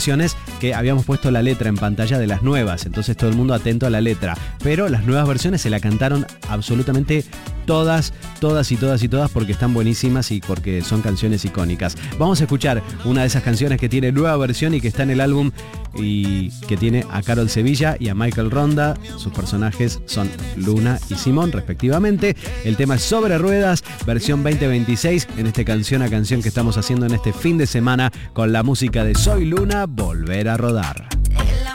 que habíamos puesto la letra en pantalla de las nuevas, entonces todo el mundo atento a la letra, pero las nuevas versiones se la cantaron absolutamente todas porque están buenísimas y porque son canciones icónicas. Vamos a escuchar una de esas canciones que tiene nueva versión y que está en el álbum y que tiene a Carol Sevilla y a Michael Ronda. Sus personajes son Luna y Simón respectivamente. El tema es Sobre Ruedas, versión 2026, en este canción a canción que estamos haciendo en este fin de semana con la música de Soy Luna, Volver a Rodar.